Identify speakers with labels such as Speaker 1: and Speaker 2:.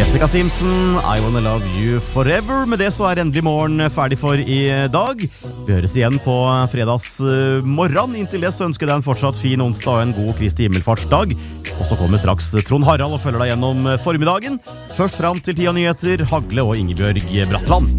Speaker 1: Jessica Simpson, I Wanna Love You Forever. Med det så endelig morgen ferdig for i dag. Vi høres igjen på fredagsmorgen. Inntil det så ønsker jeg deg en fortsatt fin onsdag og en god Kristi himmelfartsdag. Og så kommer straks Trond Harald og følger deg gjennom formiddagen. Først fram til 10 nyheter, Hagle og Ingebjørg Bratland.